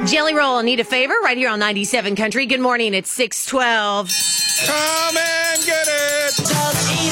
Jelly Roll, Need a Favor, right here on 97 Country. Good morning, it's 6:12. Come and get it. Just eat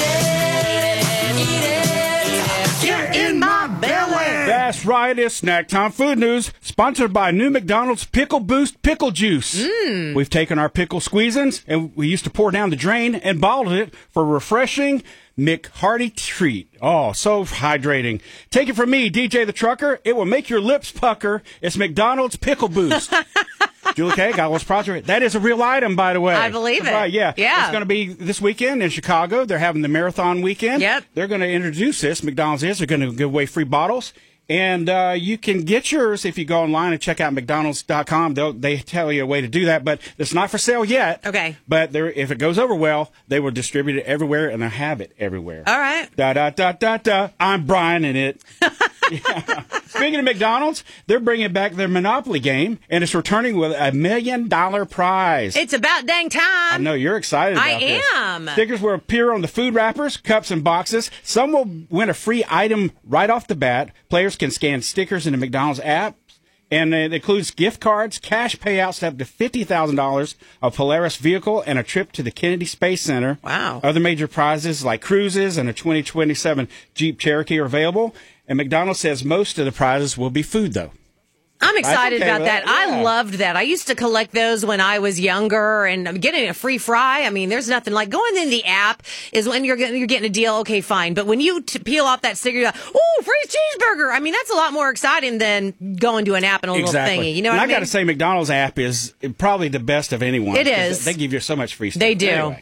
it. Get in my belly. That's right, it's Snack Time Food News, sponsored by new McDonald's Pickle Boost Pickle Juice. We've taken our pickle squeezins, and we used to pour down the drain and bottled it for a refreshing McHearty treat. Oh, so hydrating. Take it from me, DJ the Trucker. It will make your lips pucker. It's McDonald's Pickle Boost. Julie K. got what's project. That is a real item, by the way. I believe it. Right, yeah. Yeah. It's going to be this weekend in Chicago. They're having the marathon weekend. Yep. They're going to introduce this. McDonald's is. They're going to give away free bottles. And you can get yours if you go online and check out McDonald's.com. They tell you a way to do that, but it's not for sale yet. Okay. But if it goes over well, they will distribute it everywhere, and they'll have it everywhere. All right. I'm Brian in it. Yeah. Speaking of McDonald's, they're bringing back their Monopoly game, and it's returning with $1 million prize. It's about dang time. I know, you're excited about this. I am. Stickers will appear on the food wrappers, cups, and boxes. Some will win a free item right off the bat. Players can scan stickers in the McDonald's app, and it includes gift cards, cash payouts up to $50,000, a Polaris vehicle, and a trip to the Kennedy Space Center. Wow. Other major prizes like cruises and a 2027 Jeep Cherokee are available. And McDonald's says most of the prizes will be food, though. I'm excited okay about with that. that. Yeah. I loved that. I used to collect those when I was younger, and getting a free fry. I mean, there's nothing like going in the app is when you're getting a deal. Okay, fine. But when you peel off that sticker, you're like, oh, free cheeseburger. I mean, that's a lot more exciting than going to an app and a little thingy. You know what I mean? I got to say, McDonald's app is probably the best of anyone. It is. They give you so much free stuff. They do. Anyway.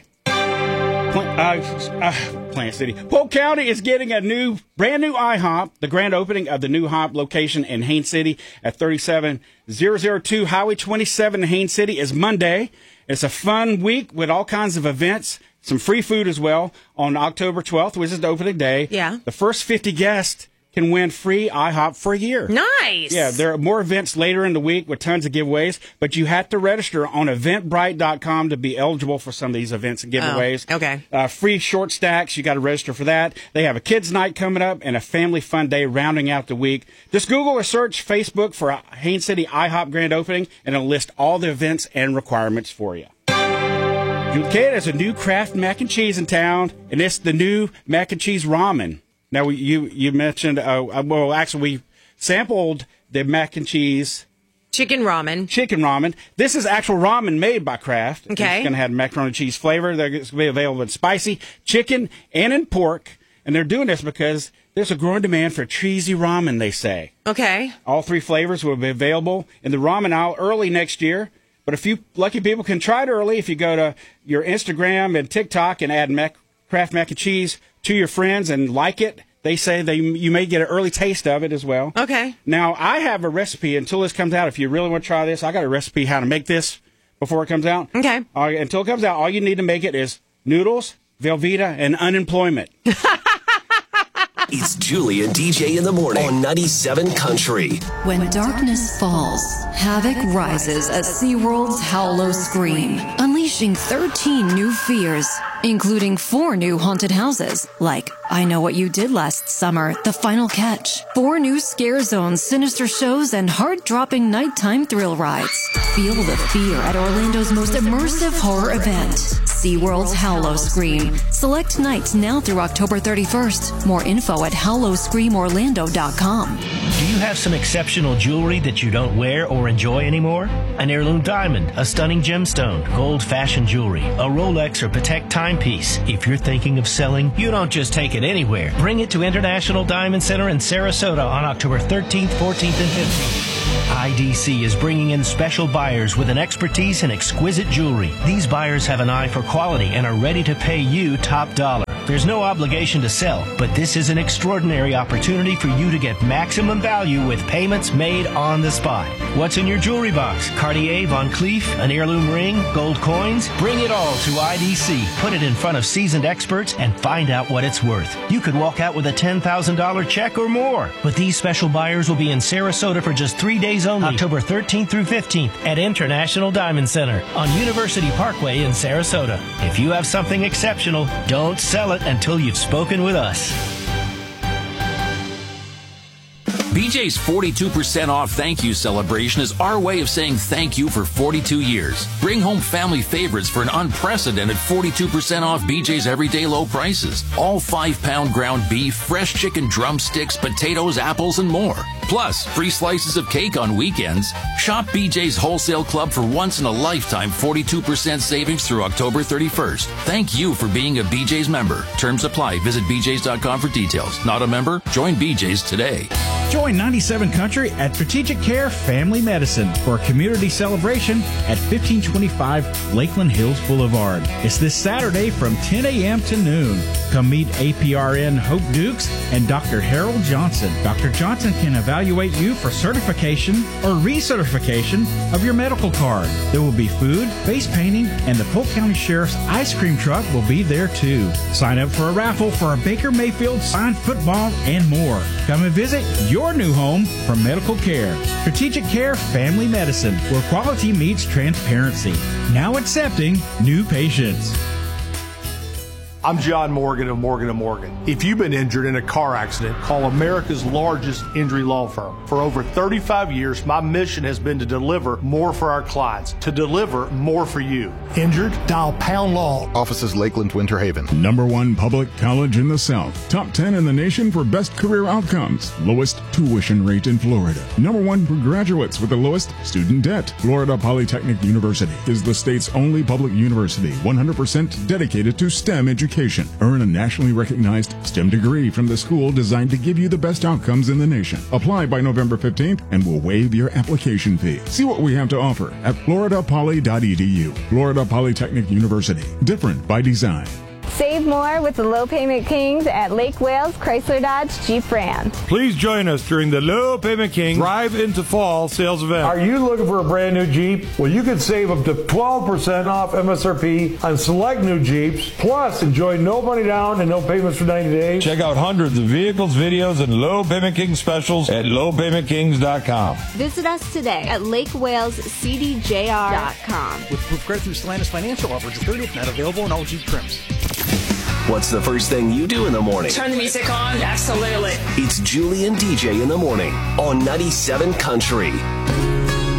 Plant City. Polk County is getting a brand new IHOP. The grand opening of the new IHOP location in Haines City at 37002 Highway 27 in Haines City is Monday. It's a fun week with all kinds of events, some free food as well on October 12th, which is the opening day. Yeah. The first 50 guests can win free IHOP for a year. Nice. Yeah, there are more events later in the week with tons of giveaways, but you have to register on Eventbrite.com to be eligible for some of these events and giveaways. Oh, okay. Free short stacks, you got to register for that. They have a kids' night coming up and a family fun day rounding out the week. Just Google or search Facebook for Haines City IHOP grand opening, and it'll list all the events and requirements for you. Okay, there's a new Kraft mac and cheese in town, and it's the new mac and cheese ramen. Now, you mentioned, well, actually, we sampled the mac and cheese. Chicken ramen. This is actual ramen made by Kraft. Okay. It's going to have macaroni and cheese flavor. It's going to be available in spicy, chicken, and in pork. And they're doing this because there's a growing demand for cheesy ramen, they say. Okay. All three flavors will be available in the ramen aisle early next year. But a few lucky people can try it early if you go to your Instagram and TikTok and add Kraft mac and cheese to your friends and like it. They say you may get an early taste of it as well. Okay. Now, I have a recipe until this comes out. If you really want to try this, I got a recipe how to make this before it comes out. Okay. Until it comes out, all you need to make it is noodles, Velveeta, and unemployment. It's Julie and DJ in the morning on 97 Country. When darkness falls, havoc rises at SeaWorld's Howlow Scream, unleashing 13 new fears, including 4 new haunted houses, like I Know What You Did Last Summer, The Final Catch, 4 new scare zones, sinister shows, and heart-dropping nighttime thrill rides. Feel the fear at Orlando's most immersive horror event, SeaWorld's Howlow Scream. Select nights now through October 31st. More info at howlowscreamorlando.com. Do you have some exceptional jewelry that you don't wear or enjoy anymore? An heirloom diamond, a stunning gemstone, gold fashion jewelry, a Rolex or Patek timepiece. If you're thinking of selling, you don't just take it anywhere. Bring it to International Diamond Center in Sarasota on October 13th, 14th, and 15th. IDC is bringing in special buyers with an expertise in exquisite jewelry. These buyers have an eye for quality and are ready to pay you top dollar. There's no obligation to sell, but this is an extraordinary opportunity for you to get maximum value with payments made on the spot. What's in your jewelry box? Cartier, Van Cleef, an heirloom ring, gold coins? Bring it all to IDC. Put it in front of seasoned experts and find out what it's worth. You could walk out with a $10,000 check or more. But these special buyers will be in Sarasota for just 3 days only, October 13th through 15th at International Diamond Center on University Parkway in Sarasota. If you have something exceptional, don't sell it until you've spoken with us. BJ's 42% off thank you celebration is our way of saying thank you for 42 years. Bring home family favorites for an unprecedented 42% off BJ's everyday low prices. All 5-pound ground beef, fresh chicken drumsticks, potatoes, apples, and more. Plus, free slices of cake on weekends. Shop BJ's Wholesale Club for once-in-a-lifetime 42% savings through October 31st. Thank you for being a BJ's member. Terms apply. Visit bjs.com for details. Not a member? Join BJ's today. Join 97 Country at Strategic Care Family Medicine for a community celebration at 1525 Lakeland Hills Boulevard. It's this Saturday from 10 a.m. to noon. Come meet APRN Hope Dukes and Dr. Harold Johnson. Dr. Johnson can evaluate you for certification or recertification of your medical card. There will be food, face painting, and the Polk County Sheriff's ice cream truck will be there too. Sign up for a raffle for a Baker Mayfield signed football and more. Come and visit your new home for medical care. Strategic Care Family Medicine, where quality meets transparency. Now accepting new patients. I'm John Morgan of Morgan & Morgan. If you've been injured in a car accident, call America's largest injury law firm. For over 35 years, my mission has been to deliver more for our clients, to deliver more for you. Injured? Dial Pound Law. Offices Lakeland, Winter Haven. #1 public college in the South. Top 10 in the nation for best career outcomes. Lowest tuition rate in Florida. #1 for graduates with the lowest student debt. Florida Polytechnic University is the state's only public university 100% dedicated to STEM education. Earn a nationally recognized STEM degree from the school designed to give you the best outcomes in the nation. Apply by November 15th and we'll waive your application fee. See what we have to offer at floridapoly.edu. Florida Polytechnic University. Different by design. Save more with the Low Payment Kings at Lake Wales Chrysler Dodge Jeep Ram. Please join us during the Low Payment Kings Drive into Fall sales event. Are you looking for a brand new Jeep? Well, you can save up to 12% off MSRP on select new Jeeps. Plus, enjoy no money down and no payments for 90 days. Check out hundreds of vehicles, videos, and Low Payment King specials at lowpaymentkings.com. Visit us today at lakewalescdjr.com. With proof credit through Stellantis Financial offers the 30th net available in all Jeep trims. What's the first thing you do in the morning? Turn the music on. Absolutely. It's Julie and DJ in the morning on 97 Country.